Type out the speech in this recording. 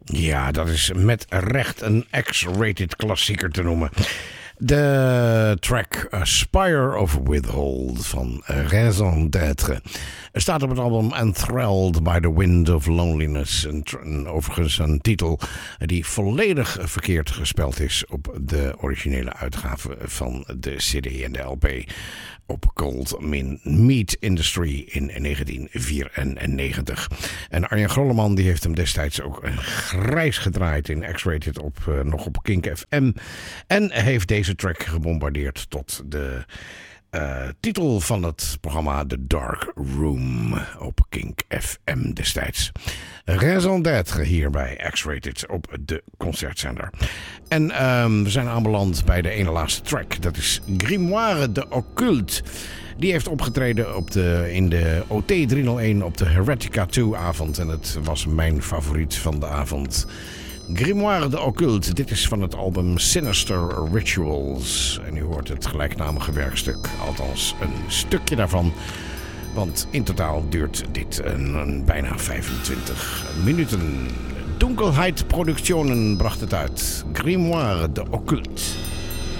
Ja, dat is met recht een X-rated klassieker te noemen. De track Spire of Withhold van Raison d'être staat op het album Enthralled by the Wind of Loneliness. Overigens een titel die volledig verkeerd gespeld is op de originele uitgave van de CD en de LP op Gold Meat Industry in 1994. En Arjen Grolleman die heeft hem destijds ook grijs gedraaid in X-Rated nog op Kink FM. En heeft deze track gebombardeerd tot de titel van het programma The Dark Room op Kink FM destijds. Raison d'être hier bij X-Rated op de concertzender. En we zijn aanbeland bij de ene laatste track. Dat is Grimoire de Occulte. Die heeft opgetreden in de OT 301 op de Heretica 2 avond. En het was mijn favoriet van de avond. Grimoire de Occulte. Dit is van het album Sinister Rituals. En u hoort het gelijknamige werkstuk. Althans, een stukje daarvan. Want in totaal duurt dit bijna 25 minuten. Dunkelheit Productionen bracht het uit. Grimoire de Occulte.